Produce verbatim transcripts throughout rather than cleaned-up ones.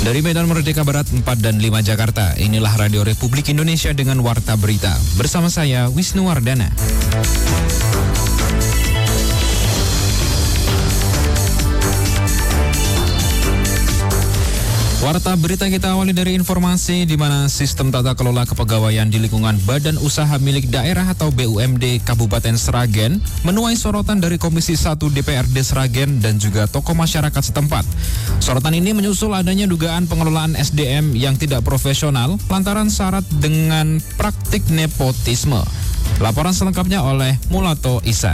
Dari Medan Merdeka Barat empat dan lima Jakarta, inilah Radio Republik Indonesia dengan Warta Berita. Bersama saya, Wisnu Wardana. Warta berita kita awali dari informasi di mana sistem tata kelola kepegawaian di lingkungan Badan Usaha Milik Daerah atau B U M D Kabupaten Sragen menuai sorotan dari Komisi satu D P R D Sragen dan juga tokoh masyarakat setempat. Sorotan ini menyusul adanya dugaan pengelolaan S D M yang tidak profesional lantaran syarat dengan praktik nepotisme. Laporan selengkapnya oleh Mulato Ihsan.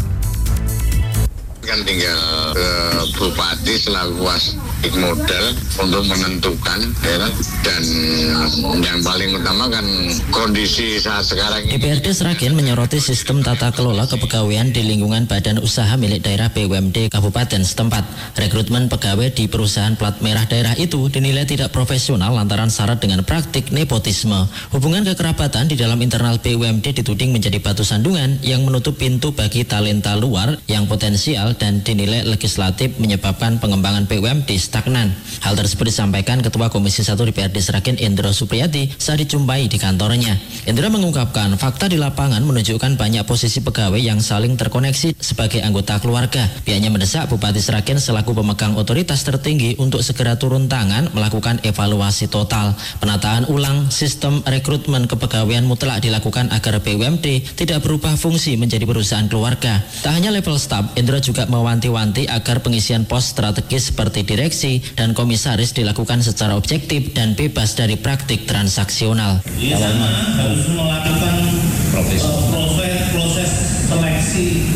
Kan tinggal ke bupati selaku wasit modal untuk menentukan ya, dan yang paling utama kan kondisi saat sekarang D ini. P R D Sragen menyoroti sistem tata kelola kepegawaian di lingkungan Badan Usaha Milik Daerah B U M D Kabupaten setempat. Rekrutmen pegawai di perusahaan plat merah daerah itu dinilai tidak profesional lantaran syarat dengan praktik nepotisme. Hubungan kekerabatan di dalam internal B U M D dituding menjadi batu sandungan yang menutup pintu bagi talenta luar yang potensial dan dinilai legislatif menyebabkan pengembangan B U M D stagnan. Hal tersebut disampaikan Ketua Komisi satu D P R D Sragen Endro Supriyadi saat dijumpai di kantornya. Endro mengungkapkan fakta di lapangan menunjukkan banyak posisi pegawai yang saling terkoneksi sebagai anggota keluarga. Pihaknya mendesak Bupati Sragen selaku pemegang otoritas tertinggi untuk segera turun tangan melakukan evaluasi total. Penataan ulang sistem rekrutmen kepegawaian mutlak dilakukan agar B U M D tidak berubah fungsi menjadi perusahaan keluarga. Tak hanya level staf, Endro juga mewanti-wanti agar pengisian pos strategis seperti direksi dan komisaris dilakukan secara objektif dan bebas dari praktik transaksional. Di sana harus melakukan proses proses seleksi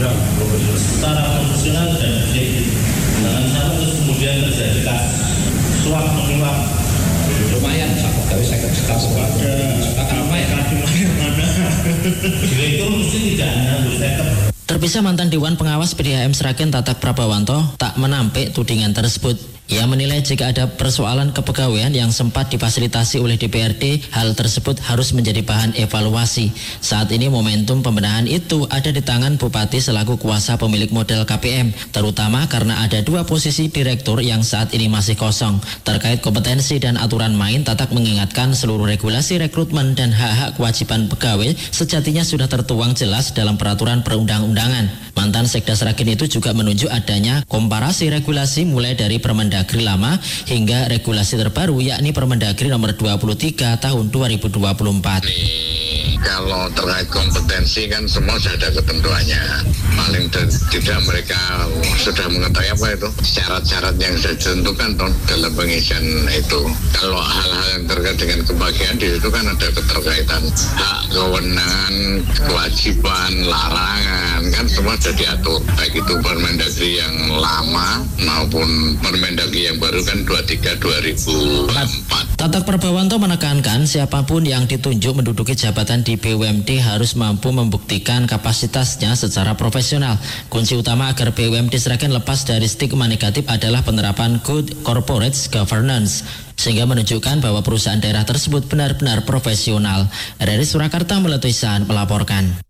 secara profesional dan objektif. Jangan sampai terus kemudian terjadi kasus suap menyuap. Lumayan, tapi saya kerja sebagai apa ya? Mana? Direktur mesti tidak hanya sektor. Terpisah mantan Dewan Pengawas P D H M Sragen Tatak Prabawanto tak menampik tudingan tersebut. Ia menilai jika ada persoalan kepegawaian yang sempat difasilitasi oleh D P R D, hal tersebut harus menjadi bahan evaluasi. Saat ini momentum pembenahan itu ada di tangan Bupati selaku kuasa pemilik modal K P M, terutama karena ada dua posisi direktur yang saat ini masih kosong. Terkait kompetensi dan aturan main, Tatak mengingatkan seluruh regulasi rekrutmen dan hak-hak kewajiban pegawai sejatinya sudah tertuang jelas dalam peraturan perundang-undangan. Mantan Sekda Sragen itu juga menunjuk adanya komparasi regulasi mulai dari Permendagri lama hingga regulasi terbaru yakni Permendagri nomor dua puluh tiga tahun dua ribu dua puluh empat. Kalau terkait kompetensi kan semua sudah ada ketentuannya. Paling tidak mereka sudah mengetahui apa itu syarat-syarat yang sudah ditentukan toh, dalam pengisian itu. Kalau hal-hal yang terkait dengan kebahagiaan di situ kan ada keterkaitan hak, kewenangan, kewajiban, larangan kan semua sudah diatur. Baik itu Permendagri yang lama maupun Permendagri yang baru kan dua puluh tiga dua ribu empat. Tatak Prabawanto menekankan siapapun yang ditunjuk menduduki jabatan di B U M D harus mampu membuktikan kapasitasnya secara profesional. Kunci utama agar B U M D Sragen lepas dari stigma negatif adalah penerapan good corporate governance, sehingga menunjukkan bahwa perusahaan daerah tersebut benar-benar profesional. Dari Surakarta, Mulato Ihsan melaporkan.